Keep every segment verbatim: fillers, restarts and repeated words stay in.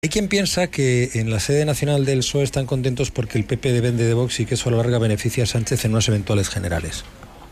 Hay quien piensa que en la sede nacional del P S O E están contentos porque el P P depende de Vox y que eso a la larga beneficia a Sánchez en unas eventuales generales.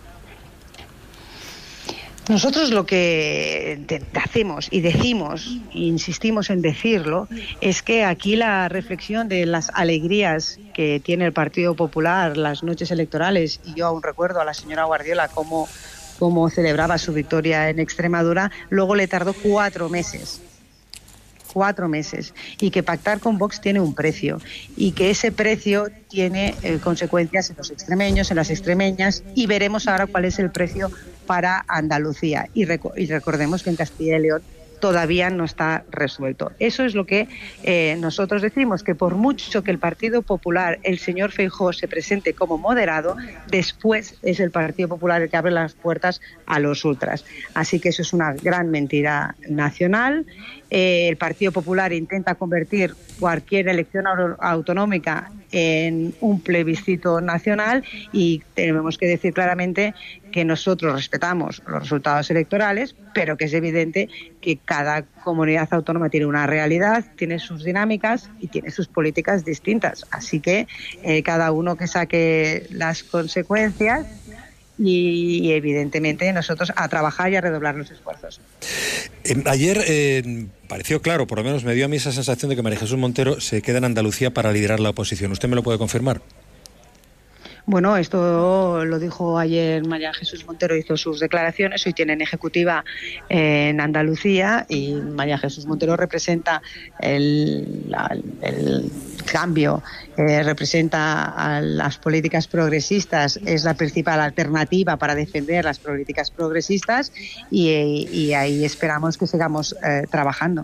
Nosotros lo que hacemos y decimos, e insistimos en decirlo, es que aquí la reflexión de las alegrías que tiene el Partido Popular, las noches electorales, y yo aún recuerdo a la señora Guardiola cómo, cómo celebraba su victoria en Extremadura, luego le tardó cuatro meses. Cuatro meses, y que pactar con Vox tiene un precio, y que ese precio tiene eh, consecuencias en los extremeños, en las extremeñas, y veremos ahora cuál es el precio para Andalucía. Y, reco- y recordemos que en Castilla y León todavía no está resuelto. Eso es lo que eh, nosotros decimos, que por mucho que el Partido Popular, el señor Feijóo, se presente como moderado, después es el Partido Popular el que abre las puertas a los ultras. Así que eso es una gran mentira nacional. Eh, el Partido Popular intenta convertir cualquier elección autonómica en un plebiscito nacional, y tenemos que decir claramente que nosotros respetamos los resultados electorales, pero que es evidente que cada comunidad autónoma tiene una realidad, tiene sus dinámicas y tiene sus políticas distintas. Así que eh, cada uno que saque las consecuencias, y evidentemente nosotros a trabajar y a redoblar los esfuerzos. Eh, ayer eh, pareció claro, por lo menos me dio a mí esa sensación de que María Jesús Montero se queda en Andalucía para liderar la oposición. ¿Usted me lo puede confirmar? Bueno, esto lo dijo ayer María Jesús Montero, hizo sus declaraciones, hoy tienen ejecutiva en Andalucía, y María Jesús Montero representa el, la, el cambio, eh, representa a las políticas progresistas, es la principal alternativa para defender las políticas progresistas, y, y ahí esperamos que sigamos eh, trabajando.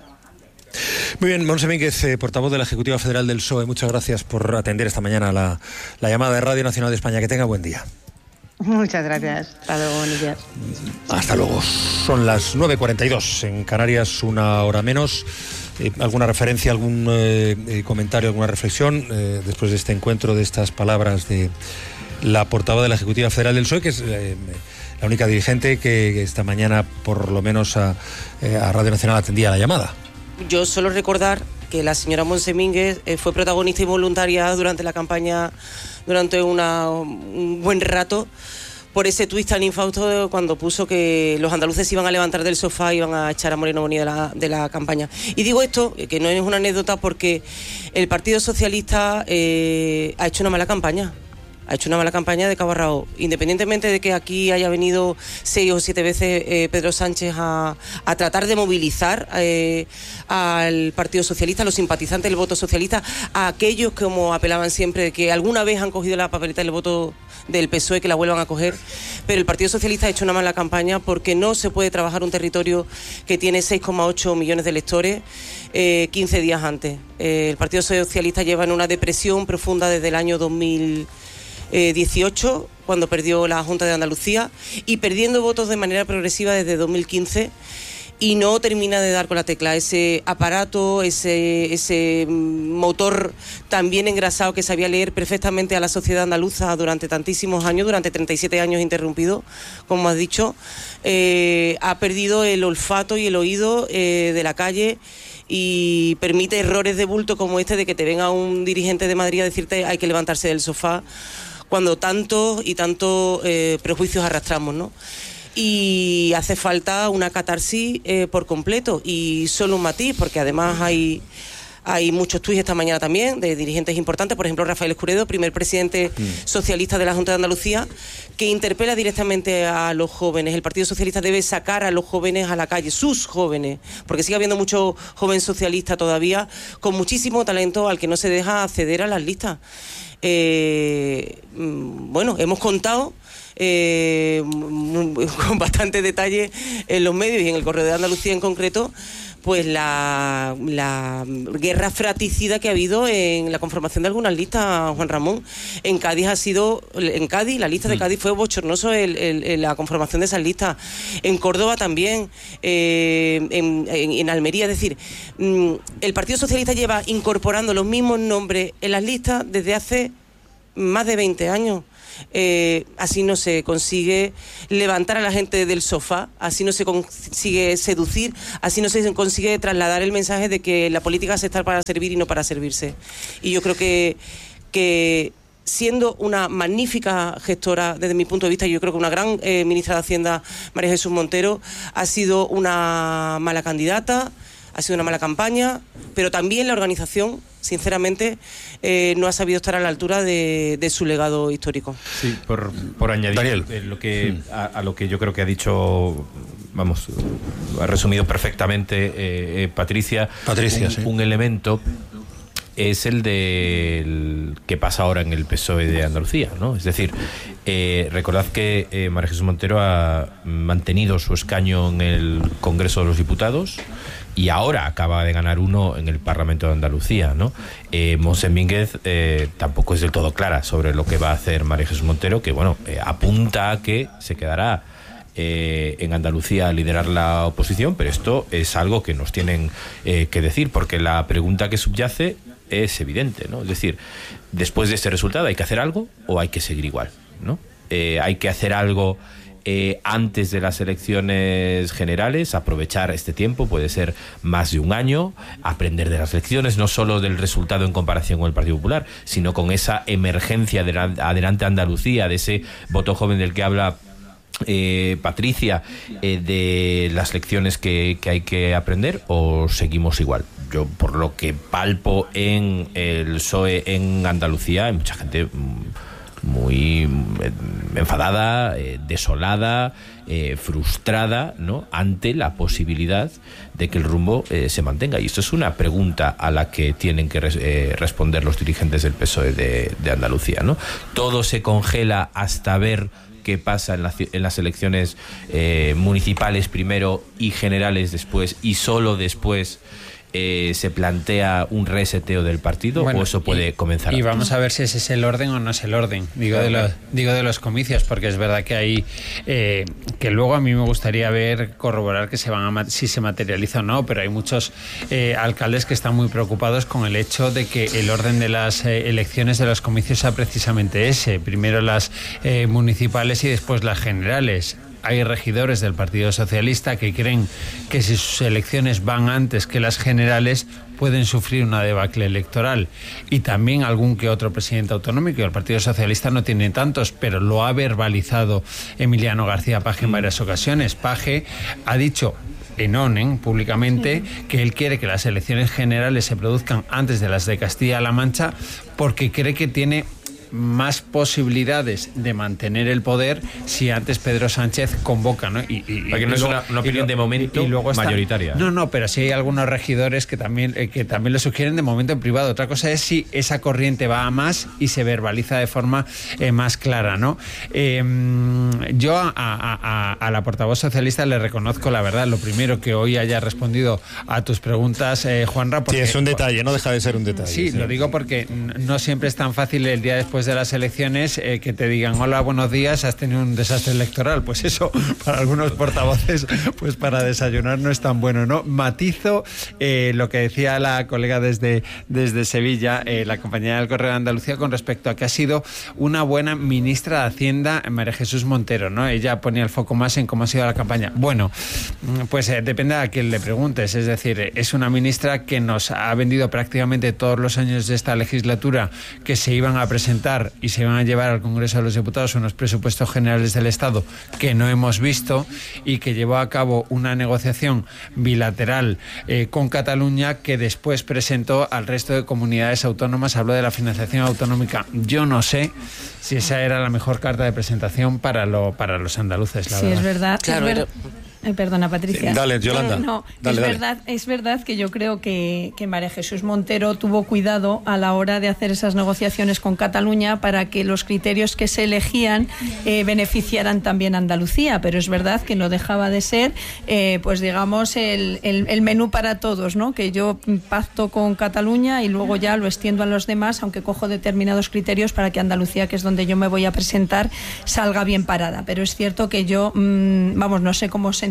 Muy bien, Montse Mínguez, eh, portavoz de la Ejecutiva Federal del P S O E, muchas gracias por atender esta mañana la, la llamada de Radio Nacional de España. Que tenga buen día. Muchas gracias. Hasta luego, buenos días. Hasta luego. Son las nueve cuarenta y dos, en Canarias una hora menos. Eh, ¿Alguna referencia, algún eh, eh, comentario, alguna reflexión eh, después de este encuentro, de estas palabras de la portavoz de la Ejecutiva Federal del P S O E, que es eh, la única dirigente que, que esta mañana, por lo menos a, eh, a Radio Nacional, atendía la llamada? Yo solo recordar que la señora Montse Mínguez eh, fue protagonista y voluntaria durante la campaña, durante una, un buen rato, por ese tuit tan infausto cuando puso que los andaluces iban a levantar del sofá y iban a echar a Moreno Bonilla de la, de la campaña. Y digo esto, que no es una anécdota, porque el Partido Socialista eh, ha hecho una mala campaña. Ha hecho una mala campaña de cabo a rabo. Independientemente de que aquí haya venido seis o siete veces eh, Pedro Sánchez a, a tratar de movilizar eh, al Partido Socialista, a los simpatizantes del voto socialista, a aquellos que, como apelaban siempre, de que alguna vez han cogido la papeleta del voto del P S O E, que la vuelvan a coger. Pero el Partido Socialista ha hecho una mala campaña, porque no se puede trabajar un territorio que tiene seis coma ocho millones de electores eh, quince días antes. Eh, el Partido Socialista lleva en una depresión profunda desde el año dos mil dieciocho, cuando perdió la Junta de Andalucía, y perdiendo votos de manera progresiva desde dos mil quince, y no termina de dar con la tecla. Ese aparato, ese, ese motor tan bien engrasado que sabía leer perfectamente a la sociedad andaluza durante tantísimos años, durante treinta y siete años interrumpido, como has dicho, eh, ha perdido el olfato y el oído eh, de la calle, y permite errores de bulto como este, de que te venga un dirigente de Madrid a decirte hay que levantarse del sofá, cuando tantos y tantos eh, prejuicios arrastramos, ¿no? Y hace falta una catarsis eh, por completo, y solo un matiz, porque además hay... Hay muchos tuits esta mañana también de dirigentes importantes, por ejemplo Rafael Escuredo, primer presidente mm. socialista de la Junta de Andalucía, que interpela directamente a los jóvenes. El Partido Socialista debe sacar a los jóvenes a la calle, sus jóvenes, porque sigue habiendo mucho joven socialista todavía con muchísimo talento al que no se deja acceder a las listas. Eh, bueno, hemos contado eh, con bastante detalle en los medios y en el Correo de Andalucía en concreto, pues la, la guerra fratricida que ha habido en la conformación de algunas listas, Juan Ramón. En Cádiz ha sido, en Cádiz, la lista de Cádiz fue bochornoso el, el, el, la conformación de esas listas. En Córdoba también, eh, en, en, en Almería, es decir, el Partido Socialista lleva incorporando los mismos nombres en las listas desde hace más de veinte años. Eh, así no se consigue levantar a la gente del sofá, así no se consigue seducir, así no se consigue trasladar el mensaje de que la política es estar para servir y no para servirse. Y yo creo que, que siendo una magnífica gestora desde mi punto de vista, yo creo que una gran eh, ministra de Hacienda, María Jesús Montero, ha sido una mala candidata, ha sido una mala campaña, pero también la organización, sinceramente, eh, no ha sabido estar a la altura de, de su legado histórico. Sí, por, por añadir eh, lo que, a, a lo que yo creo que ha dicho, vamos, ha resumido perfectamente eh, eh, Patricia, Patricia un, sí. un elemento es el de que pasa ahora en el P S O E de Andalucía, ¿no? Es decir, eh, recordad que eh, María Jesús Montero ha mantenido su escaño en el Congreso de los Diputados y ahora acaba de ganar uno en el Parlamento de Andalucía, ¿no? Eh, Monse Mínguez eh, tampoco es del todo clara sobre lo que va a hacer María Jesús Montero, que bueno, eh, apunta a que se quedará Eh, en Andalucía a liderar la oposición, pero esto es algo que nos tienen eh, que decir, porque la pregunta que subyace es evidente, ¿no? Es decir, después de este resultado, ¿hay que hacer algo o hay que seguir igual, ¿no? Eh, hay que hacer algo eh, antes de las elecciones generales, aprovechar este tiempo, puede ser más de un año, aprender de las elecciones, no solo del resultado en comparación con el Partido Popular, sino con esa emergencia de Adelante Andalucía, de ese voto joven del que habla Eh, Patricia, eh, de las lecciones que, que hay que aprender, o seguimos igual. Yo, por lo que palpo en el P S O E en Andalucía, hay mucha gente muy enfadada, eh, desolada, eh, frustrada, ¿no?, ante la posibilidad de que el rumbo eh, se mantenga. Y esto es una pregunta a la que tienen que res, eh, responder los dirigentes del P S O E de, de Andalucía, ¿no? Todo se congela hasta ver qué pasa en, la, en las elecciones eh, municipales primero y generales después, y solo después eh, se plantea un reseteo del partido, bueno, o eso puede y, comenzar. Y vamos a ver si ese es el orden o no es el orden, digo, de los, digo de los comicios, porque es verdad que hay eh, que luego a mí me gustaría ver, corroborar que se van a, si se materializa o no, pero hay muchos eh, alcaldes que están muy preocupados con el hecho de que el orden de las eh, elecciones de los comicios sea precisamente ese, primero las eh, municipales y después las generales. Hay regidores del Partido Socialista que creen que si sus elecciones van antes que las generales pueden sufrir una debacle electoral, y también algún que otro presidente autonómico. El Partido Socialista no tiene tantos, pero lo ha verbalizado Emiliano García Paje en varias ocasiones. Paje ha dicho en ONEN públicamente que él quiere que las elecciones generales se produzcan antes de las de Castilla-La Mancha, porque cree que tiene más posibilidades de mantener el poder si antes Pedro Sánchez convoca, ¿no? Y, y, Porque no es una, una opinión y, de momento y, y luego está, mayoritaria. No, no, pero sí hay algunos regidores que también, eh, que también lo sugieren de momento en privado. Otra cosa es si esa corriente va a más y se verbaliza de forma eh, más clara, ¿no? Eh, yo a, a, a, a la portavoz socialista le reconozco, la verdad, lo primero, que hoy haya respondido a tus preguntas, eh, Juanra. Porque, sí, es un detalle, no deja de ser un detalle. Sí, sí, lo digo porque no siempre es tan fácil el día después de las elecciones eh, que te digan hola, buenos días, has tenido un desastre electoral. Pues eso, para algunos portavoces, pues para desayunar no es tan bueno, ¿no? Matizo eh, lo que decía la colega desde, desde Sevilla, eh, la compañera del Correo de Andalucía, con respecto a que ha sido una buena ministra de Hacienda, María Jesús Montero, ¿no? Ella ponía el foco más en cómo ha sido la campaña. Bueno, pues eh, depende a quien le preguntes, es decir, es una ministra que nos ha vendido prácticamente todos los años de esta legislatura que se iban a presentar y se van a llevar al Congreso de los Diputados unos presupuestos generales del Estado que no hemos visto, y que llevó a cabo una negociación bilateral eh, con Cataluña, que después presentó al resto de comunidades autónomas. Habló de la financiación autonómica. Yo no sé si esa era la mejor carta de presentación para, lo, para los andaluces, la sí, verdad. es verdad. Claro, es ver... Ay, perdona, Patricia. Sí, dale, Yolanda. No, dale, es, dale. Verdad, es verdad que yo creo que, que María Jesús Montero tuvo cuidado a la hora de hacer esas negociaciones con Cataluña para que los criterios que se elegían eh, beneficiaran también a Andalucía, pero es verdad que no dejaba de ser, eh, pues digamos, el, el, el menú para todos, ¿no? Que yo pacto con Cataluña y luego ya lo extiendo a los demás, aunque cojo determinados criterios para que Andalucía, que es donde yo me voy a presentar, salga bien parada. Pero es cierto que yo, mmm, vamos, no sé cómo sentir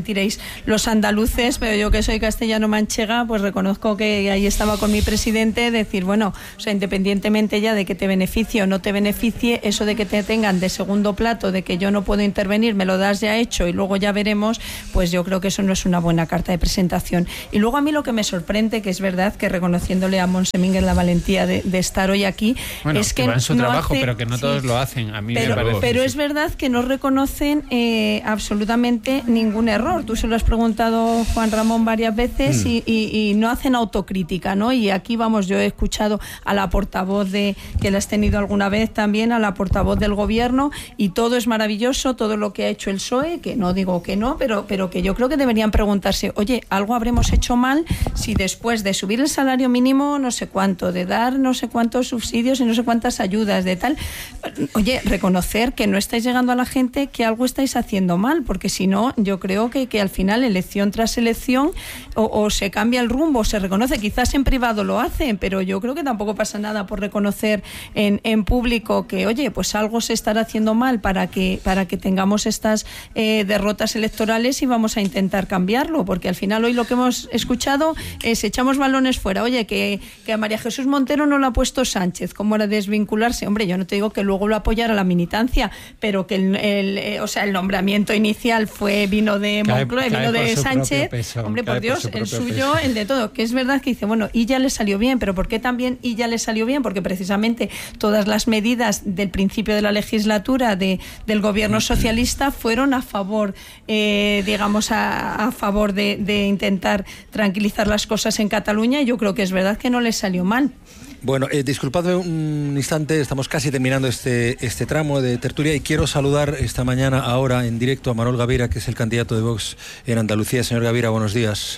mentiréis los andaluces, pero yo que soy castellano-manchega, pues reconozco que ahí estaba con mi presidente, decir, bueno, o sea, independientemente ya de que te beneficie o no te beneficie, eso de que te tengan de segundo plato, de que yo no puedo intervenir, me lo das ya hecho y luego ya veremos, pues yo creo que eso no es una buena carta de presentación. Y luego a mí lo que me sorprende, que es verdad que reconociéndole a Monse Mínguez la valentía de, de estar hoy aquí, bueno, es que, que va en su no trabajo, hace, pero que no sí, todos lo hacen. A mí pero, me parece, pero sí, es sí. verdad que no reconocen eh, absolutamente ningún error. Tú se lo has preguntado, Juan Ramón, varias veces mm. y, y, y no hacen autocrítica, ¿no? Y aquí vamos, yo he escuchado a la portavoz de, que la has tenido alguna vez también, a la portavoz del gobierno, y todo es maravilloso, todo lo que ha hecho el P S O E, que no digo que no, pero, pero que yo creo que deberían preguntarse, oye, algo habremos hecho mal si después de subir el salario mínimo no sé cuánto, de dar no sé cuántos subsidios y no sé cuántas ayudas, de tal, oye, reconocer que no estáis llegando a la gente, que algo estáis haciendo mal, porque si no, yo creo que, que al final, elección tras elección, o, o se cambia el rumbo, o se reconoce, quizás en privado lo hacen, pero yo creo que tampoco pasa nada por reconocer en, en público que, oye, pues algo se estará haciendo mal para que, para que tengamos estas eh, derrotas electorales y vamos a intentar cambiarlo, porque al final hoy lo que hemos escuchado es echamos balones fuera, oye, que, que a María Jesús Montero no lo ha puesto Sánchez, ¿cómo era desvincularse? Hombre, yo no te digo que luego lo apoyara la militancia, pero que el, el eh, o sea, el nombramiento inicial fue vino de Moncloa, vino de Sánchez, peso, hombre, por Dios, por el suyo, peso. El de todo, que es verdad que dice, bueno, y ya le salió bien, pero ¿por qué también y ya le salió bien? Porque precisamente todas las medidas del principio de la legislatura de, del gobierno socialista fueron a favor, eh, digamos, a, a favor de, de intentar tranquilizar las cosas en Cataluña, y yo creo que es verdad que no le salió mal. Bueno, eh, disculpadme un instante, estamos casi terminando este, este tramo de tertulia y quiero saludar esta mañana, ahora en directo, a Manuel Gavira, que es el candidato de Vox en Andalucía. Señor Gavira, buenos días.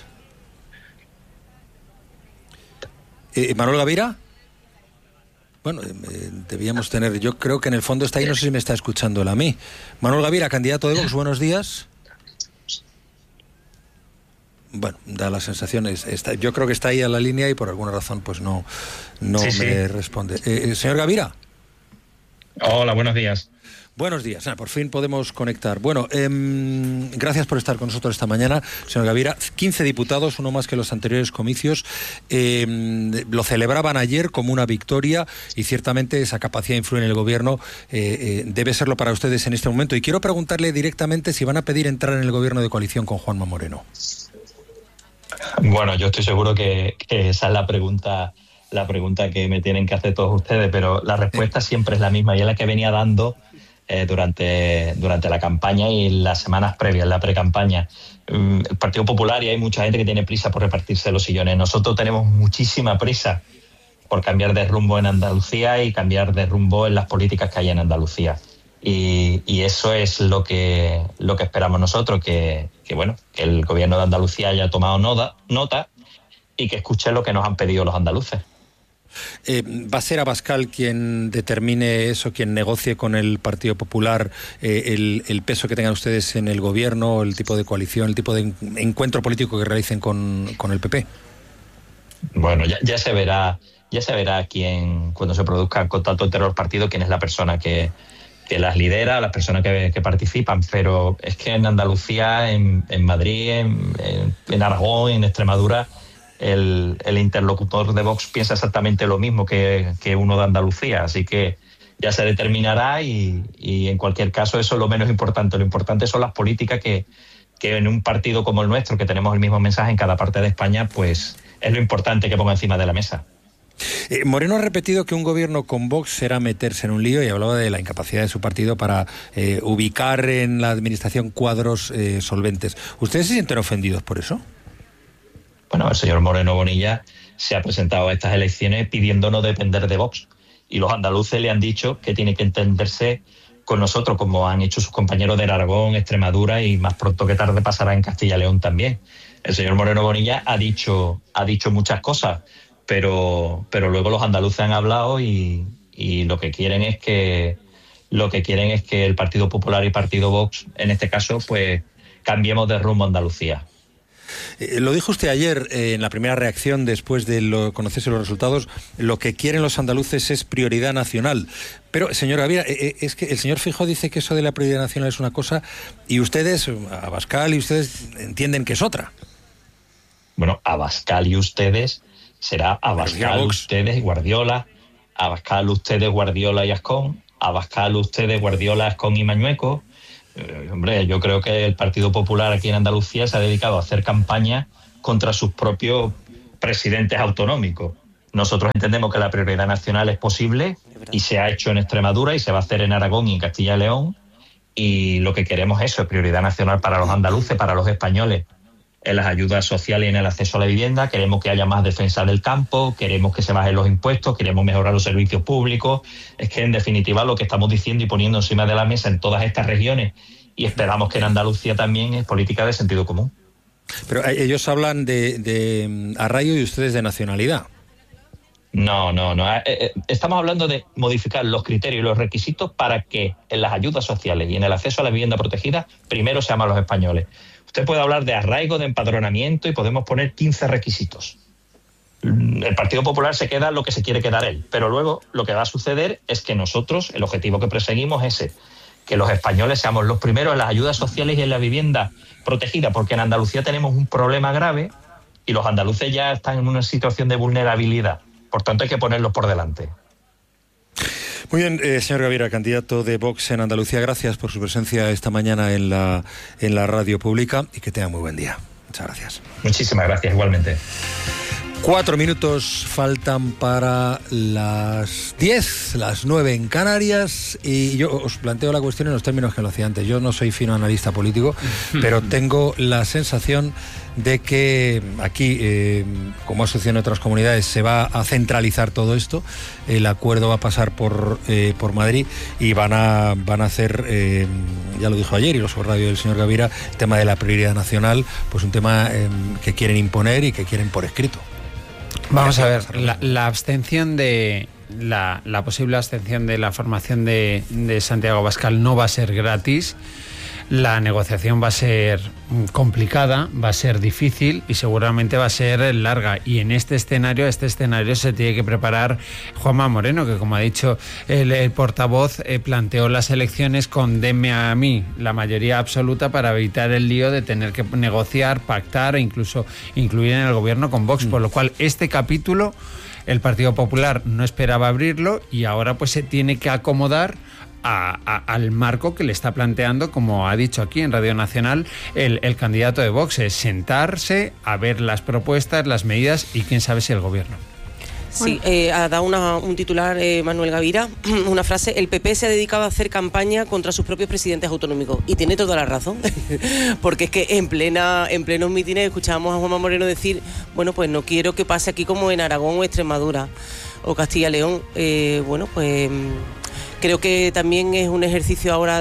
Eh, ¿Manuel Gavira? Bueno, eh, debíamos tener, yo creo que en el fondo está ahí, no sé si me está escuchando él a mí. Manuel Gavira, candidato de Vox, buenos días. Bueno, da la sensación, es, está, yo creo que está ahí a la línea y por alguna razón pues no, no sí, me sí. responde. Eh, señor Gavira. Hola, buenos días. Buenos días, ah, por fin podemos conectar. Bueno, eh, gracias por estar con nosotros esta mañana, señor Gavira. quince diputados, uno más que los anteriores comicios, eh, lo celebraban ayer como una victoria y ciertamente esa capacidad de influir en el gobierno eh, eh, debe serlo para ustedes en este momento. Y quiero preguntarle directamente si van a pedir entrar en el gobierno de coalición con Juanma Moreno. Bueno, yo estoy seguro que, que esa es la pregunta, la pregunta que me tienen que hacer todos ustedes, pero la respuesta siempre es la misma y es la que venía dando Eh, durante, durante la campaña y las semanas previas, la pre-campaña. Um, el Partido Popular, y hay mucha gente que tiene prisa por repartirse los sillones. Nosotros tenemos muchísima prisa por cambiar de rumbo en Andalucía y cambiar de rumbo en las políticas que hay en Andalucía. Y, y eso es lo que, lo que esperamos nosotros, que, que, bueno, que el gobierno de Andalucía haya tomado nota, nota y que escuche lo que nos han pedido los andaluces. Eh, ¿Va a ser Abascal quien determine eso, quien negocie con el Partido Popular eh, el, el peso que tengan ustedes en el gobierno, el tipo de coalición, el tipo de encuentro político que realicen con, con el P P? Bueno, ya, ya se verá, ya se verá quién, cuando se produzca el contacto entre los partidos, quién es la persona que, que las lidera, las personas que, que participan, pero es que en Andalucía, en, en Madrid, en, en, en Aragón, en Extremadura, El, el interlocutor de Vox piensa exactamente lo mismo que, que uno de Andalucía, así que ya se determinará y, y en cualquier caso eso es lo menos importante. Lo importante son las políticas que, que en un partido como el nuestro, que tenemos el mismo mensaje en cada parte de España, pues es lo importante que ponga encima de la mesa. Eh, Moreno ha repetido que un gobierno con Vox será meterse en un lío y hablaba de la incapacidad de su partido para eh, ubicar en la administración cuadros eh, solventes. ¿Ustedes se sienten ofendidos por eso? Bueno, el señor Moreno Bonilla se ha presentado a estas elecciones pidiendo no depender de Vox y los andaluces le han dicho que tiene que entenderse con nosotros, como han hecho sus compañeros de Aragón, Extremadura y más pronto que tarde pasará en Castilla y León también. El señor Moreno Bonilla ha dicho, ha dicho muchas cosas, pero, pero luego los andaluces han hablado y, y lo que quieren es que lo que quieren es que el Partido Popular y Partido Vox, en este caso, pues cambiemos de rumbo a Andalucía. Eh, lo dijo usted ayer eh, en la primera reacción después de lo, conocerse los resultados, lo que quieren los andaluces es prioridad nacional. Pero, señor Gavira, eh, es que el señor Feijóo dice que eso de la prioridad nacional es una cosa y ustedes, Abascal y ustedes, entienden que es otra. Bueno, Abascal y ustedes será Abascal, ustedes y Guardiola, Abascal, ustedes, Guardiola y Ascón, Abascal, ustedes, Guardiola, Ascón y Mañueco. Eh, hombre, yo creo que el Partido Popular aquí en Andalucía se ha dedicado a hacer campaña contra sus propios presidentes autonómicos. Nosotros entendemos que la prioridad nacional es posible y se ha hecho en Extremadura y se va a hacer en Aragón y en Castilla y León, y lo que queremos es eso, es prioridad nacional para los andaluces, para los españoles, en las ayudas sociales y en el acceso a la vivienda. Queremos que haya más defensa del campo, queremos que se bajen los impuestos, queremos mejorar los servicios públicos. Es que en definitiva lo que estamos diciendo y poniendo encima de la mesa en todas estas regiones, y esperamos que en Andalucía también, es política de sentido común. Pero ellos hablan de, de arraigo y ustedes de nacionalidad. No, no, no. Estamos hablando de modificar los criterios y los requisitos para que en las ayudas sociales y en el acceso a la vivienda protegida primero se aman los españoles. Usted puede hablar de arraigo, de empadronamiento y podemos poner quince requisitos. El Partido Popular se queda lo que se quiere quedar él, pero luego lo que va a suceder es que nosotros, el objetivo que perseguimos es ese, que los españoles seamos los primeros en las ayudas sociales y en la vivienda protegida, porque en Andalucía tenemos un problema grave y los andaluces ya están en una situación de vulnerabilidad. Por tanto, hay que ponerlos por delante. Muy bien, eh, señor Gavira, candidato de Vox en Andalucía, gracias por su presencia esta mañana en la, en la radio pública y que tenga muy buen día. Muchas gracias. Muchísimas gracias, igualmente. Cuatro minutos faltan para las diez, las nueve en Canarias, y yo os planteo la cuestión en los términos que lo hacía antes. Yo no soy fino analista político, pero tengo la sensación de que aquí, eh, como ha sucedido en otras comunidades, se va a centralizar todo esto. El acuerdo va a pasar por eh, por Madrid y van a van a hacer, eh, ya lo dijo ayer y lo subrayó el señor Gavira, el tema de la prioridad nacional, pues un tema eh, que quieren imponer y que quieren por escrito. Vamos a ver, la, la abstención de la, la posible abstención de la formación de, de Santiago Abascal no va a ser gratis. La negociación va a ser complicada, va a ser difícil y seguramente va a ser larga. Y en este escenario, este escenario se tiene que preparar Juanma Moreno, que como ha dicho el, el portavoz, eh, planteó las elecciones con denme a mí la mayoría absoluta para evitar el lío de tener que negociar, pactar e incluso incluir en el gobierno con Vox. Mm. Por lo cual, este capítulo, el Partido Popular no esperaba abrirlo y ahora pues se tiene que acomodar A, a, al marco que le está planteando, como ha dicho aquí en Radio Nacional, el, el candidato de Vox, es sentarse a ver las propuestas, las medidas y quién sabe si el gobierno. Sí, eh, ha dado una, un titular eh, Manuel Gavira, una frase: el P P se ha dedicado a hacer campaña contra sus propios presidentes autonómicos, y tiene toda la razón, porque es que en plena en plenos mítines escuchábamos a Juanma Moreno decir, bueno, pues no quiero que pase aquí como en Aragón o Extremadura o Castilla y León. Eh, bueno, pues creo que también es un ejercicio ahora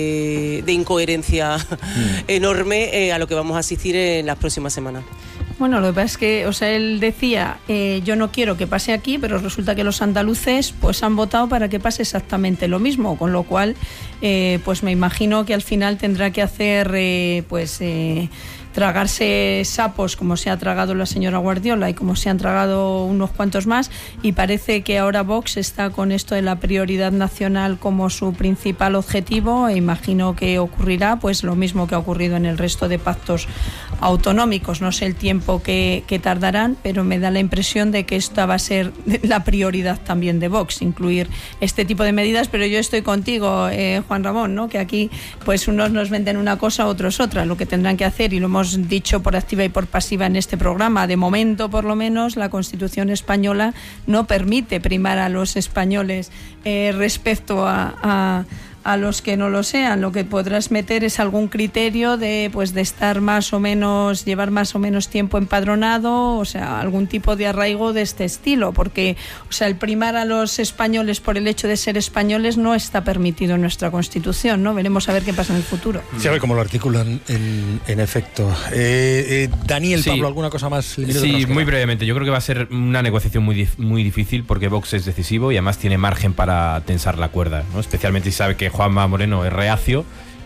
de, de incoherencia mm. enorme eh, a lo que vamos a asistir en las próximas semanas. Bueno, lo que pasa es que, o sea, él decía, eh, yo no quiero que pase aquí, pero resulta que los andaluces pues han votado para que pase exactamente lo mismo, con lo cual, eh, pues me imagino que al final tendrá que hacer, eh, pues... Eh, tragarse sapos como se ha tragado la señora Guardiola y como se han tragado unos cuantos más, y parece que ahora Vox está con esto de la prioridad nacional como su principal objetivo, e imagino que ocurrirá pues lo mismo que ha ocurrido en el resto de pactos autonómicos. No sé el tiempo que, que tardarán, pero me da la impresión de que esta va a ser la prioridad también de Vox, incluir este tipo de medidas. Pero yo estoy contigo, eh, Juan Ramón, ¿no? Que aquí pues unos nos venden una cosa, otros otra. Lo que tendrán que hacer, y lo hemos dicho por activa y por pasiva en este programa, de momento por lo menos la Constitución española no permite primar a los españoles eh, respecto a, a a los que no lo sean. Lo que podrás meter es algún criterio de pues de estar más o menos, llevar más o menos tiempo empadronado, o sea, algún tipo de arraigo de este estilo, porque, o sea, el primar a los españoles por el hecho de ser españoles no está permitido en nuestra Constitución, ¿no? Veremos a ver qué pasa en el futuro. Sí, a ver cómo lo articulan en, en efecto. Eh, eh, Daniel, sí. Pablo, ¿alguna cosa más? Sí, muy brevemente. Yo creo que va a ser una negociación muy, muy difícil, porque Vox es decisivo y además tiene margen para tensar la cuerda, ¿no? Especialmente si sabe que Juanma Moreno es reacio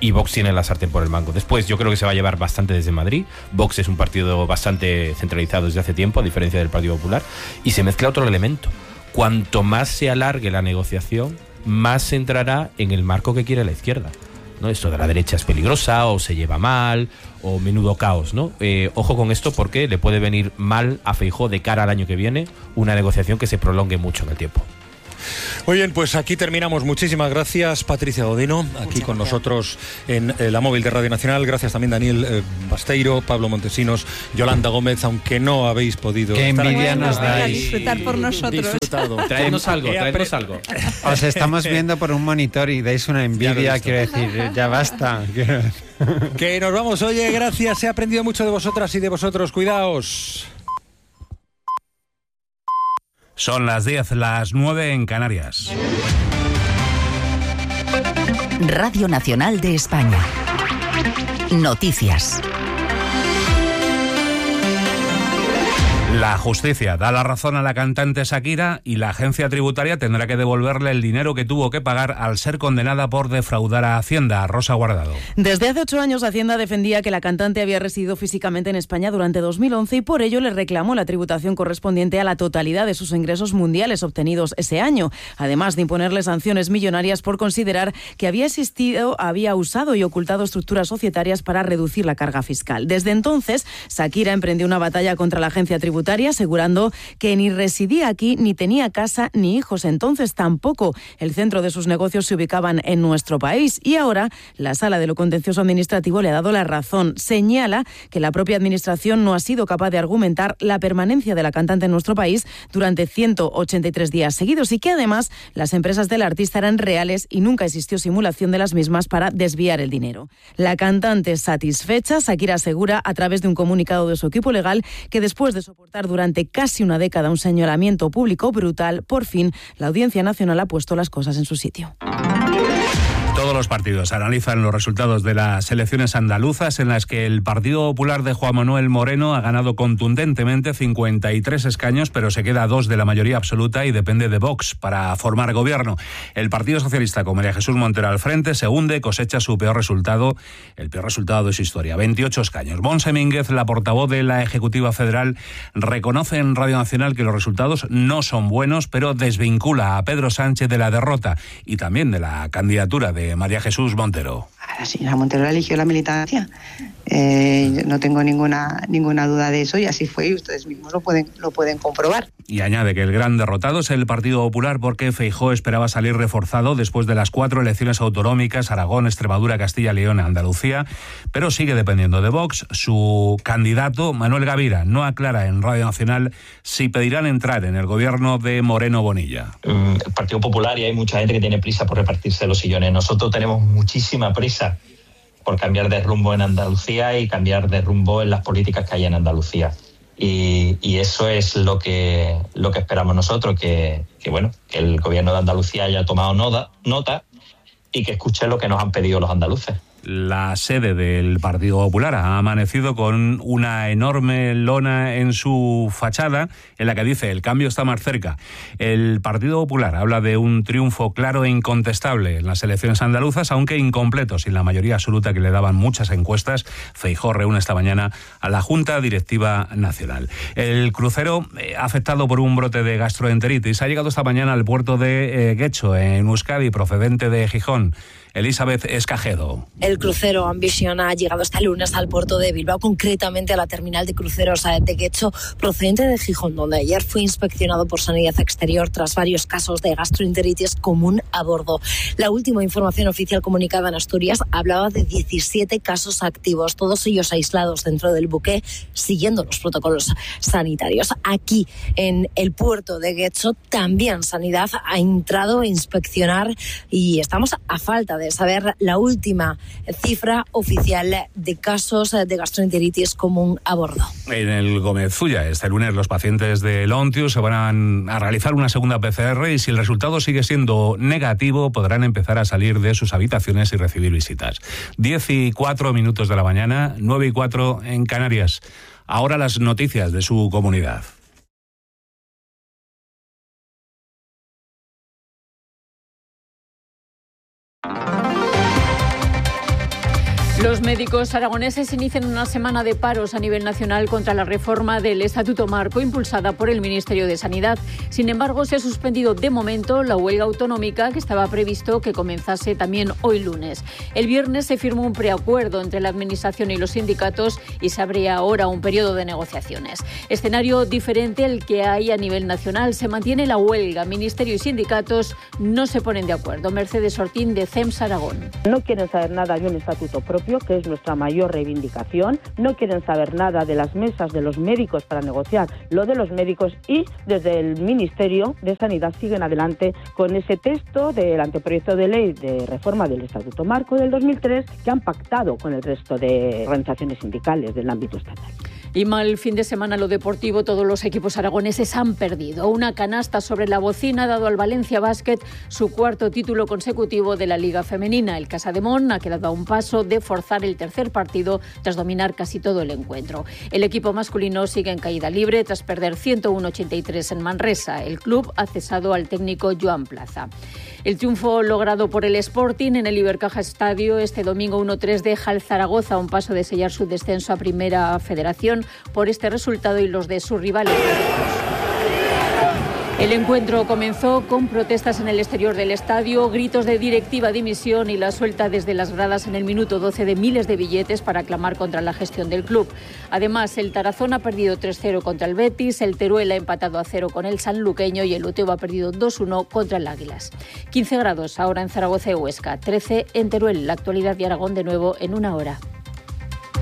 y Vox tiene la sartén por el mango. Después yo creo que se va a llevar bastante desde Madrid. Vox es un partido bastante centralizado desde hace tiempo, a diferencia del Partido Popular, y se mezcla otro elemento. Cuanto más se alargue la negociación, más se entrará en el marco que quiere la izquierda, ¿no? Esto de la derecha es peligrosa, o se lleva mal, o menudo caos, ¿no? Eh, ojo con esto, porque le puede venir mal a Feijóo de cara al año que viene una negociación que se prolongue mucho en el tiempo. Muy bien, pues aquí terminamos. Muchísimas gracias, Patricia Godino, aquí Muchas con gracias. nosotros en eh, la móvil de Radio Nacional. Gracias también Daniel eh, Basteiro, Pablo Montesinos, Yolanda Gómez, aunque no habéis podido Qué estar envidia aquí. nos dais. Disfrutar por nosotros. Disfrutado. Traednos algo, traednos algo. Os estamos viendo por un monitor y dais una envidia, quiero decir, ya basta. Que nos vamos. Oye, gracias. He aprendido mucho de vosotras y de vosotros. Cuidaos. Son las diez, las nueve en Canarias. Radio Nacional de España. Noticias. La justicia da la razón a la cantante Shakira y la agencia tributaria tendrá que devolverle el dinero que tuvo que pagar al ser condenada por defraudar a Hacienda. Rosa Guardado. Desde hace ocho años, Hacienda defendía que la cantante había residido físicamente en España durante dos mil once y por ello le reclamó la tributación correspondiente a la totalidad de sus ingresos mundiales obtenidos ese año, además de imponerle sanciones millonarias por considerar que había existido, había usado y ocultado estructuras societarias para reducir la carga fiscal. Desde entonces, Shakira emprendió una batalla contra la agencia tributaria, asegurando que ni residía aquí, ni tenía casa, ni hijos. Entonces tampoco el centro de sus negocios se ubicaban en nuestro país. Y ahora la Sala de lo Contencioso Administrativo le ha dado la razón. Señala que la propia Administración no ha sido capaz de argumentar la permanencia de la cantante en nuestro país durante ciento ochenta y tres días seguidos y que además las empresas del artista eran reales y nunca existió simulación de las mismas para desviar el dinero. La cantante satisfecha, Shakira asegura a través de un comunicado de su equipo legal que después de soportar durante casi una década un señalamiento público brutal, por fin la Audiencia Nacional ha puesto las cosas en su sitio. Todos los partidos analizan los resultados de las elecciones andaluzas en las que el Partido Popular de Juan Manuel Moreno ha ganado contundentemente cincuenta y tres escaños, pero se queda a dos de la mayoría absoluta y depende de Vox para formar gobierno. El Partido Socialista, con María Jesús Montero al frente, se hunde, cosecha su peor resultado, el peor resultado de su historia, veintiocho escaños. Montse Mínguez, la portavoz de la Ejecutiva Federal, reconoce en Radio Nacional que los resultados no son buenos, pero desvincula a Pedro Sánchez de la derrota y también de la candidatura de María Jesús Montero. La señora Montero eligió la militancia. Eh, no tengo ninguna ninguna duda de eso y así fue y ustedes mismos lo pueden lo pueden comprobar. Y añade que el gran derrotado es el Partido Popular porque Feijóo esperaba salir reforzado después de las cuatro elecciones autonómicas, Aragón, Extremadura, Castilla y León, Andalucía, pero sigue dependiendo de Vox. Su candidato, Manuel Gavira, no aclara en Radio Nacional si pedirán entrar en el gobierno de Moreno Bonilla. El Partido Popular, y hay mucha gente que tiene prisa por repartirse los sillones. Nosotros tenemos muchísima prisa por cambiar de rumbo en Andalucía y cambiar de rumbo en las políticas que hay en Andalucía. Y, y eso es lo que lo que esperamos nosotros, que, que bueno, que el gobierno de Andalucía haya tomado nota, nota y que escuche lo que nos han pedido los andaluces. La sede del Partido Popular ha amanecido con una enorme lona en su fachada en la que dice: el cambio está más cerca. El Partido Popular habla de un triunfo claro e incontestable en las elecciones andaluzas, aunque incompleto, sin la mayoría absoluta que le daban muchas encuestas. Feijóo reúne esta mañana a la Junta Directiva Nacional. El crucero, eh, afectado por un brote de gastroenteritis, ha llegado esta mañana al puerto de eh, Guecho, en Euskadi, procedente de Gijón. Elizabeth Escajedo. El crucero Ambition ha llegado este lunes al puerto de Bilbao, concretamente a la terminal de cruceros de Guecho, procedente de Gijón, donde ayer fue inspeccionado por Sanidad Exterior tras varios casos de gastroenteritis común a bordo. La última información oficial comunicada en Asturias hablaba de diecisiete casos activos, todos ellos aislados dentro del buque, siguiendo los protocolos sanitarios. Aquí, en el puerto de Guecho, también Sanidad ha entrado a inspeccionar y estamos a falta de saber la última cifra oficial de casos de gastroenteritis común a bordo. En el Gómez Ulla, este lunes los pacientes de Lontius se van a realizar una segunda P C R y si el resultado sigue siendo negativo podrán empezar a salir de sus habitaciones y recibir visitas. diez y cuatro minutos de la mañana, nueve y cuatro en Canarias. Ahora las noticias de su comunidad. Los médicos aragoneses inician una semana de paros a nivel nacional contra la reforma del Estatuto Marco impulsada por el Ministerio de Sanidad. Sin embargo, se ha suspendido de momento la huelga autonómica que estaba previsto que comenzase también hoy lunes. El viernes se firmó un preacuerdo entre la Administración y los sindicatos y se abre ahora un periodo de negociaciones. Escenario diferente al que hay a nivel nacional. Se mantiene la huelga. Ministerio y sindicatos no se ponen de acuerdo. Mercedes Ortín, de C E M S Aragón. No quieren saber nada de un estatuto propio, que es nuestra mayor reivindicación. No quieren saber nada de las mesas de los médicos para negociar lo de los médicos, y desde el Ministerio de Sanidad siguen adelante con ese texto del anteproyecto de ley de reforma del Estatuto Marco del dos mil tres que han pactado con el resto de organizaciones sindicales del ámbito estatal. Y mal fin de semana lo deportivo, todos los equipos aragoneses han perdido. Una canasta sobre la bocina ha dado al Valencia Basket su cuarto título consecutivo de la Liga Femenina. El Casademón ha quedado a un paso de forzar el tercer partido tras dominar casi todo el encuentro. El equipo masculino sigue en caída libre tras perder ciento uno a ochenta y tres en Manresa. El club ha cesado al técnico Joan Plaza. El triunfo logrado por el Sporting en el Ibercaja Estadio este domingo uno tres deja al Zaragoza a un paso de sellar su descenso a Primera Federación por este resultado y los de sus rivales. El encuentro comenzó con protestas en el exterior del estadio, gritos de directiva dimisión y la suelta desde las gradas en el minuto doce de miles de billetes para clamar contra la gestión del club. Además, el Tarazona ha perdido tres cero contra el Betis, el Teruel ha empatado a cero con el sanluqueño y el Utebo ha perdido dos uno contra el Águilas. quince grados ahora en Zaragoza y Huesca, trece en Teruel. La actualidad de Aragón de nuevo en una hora.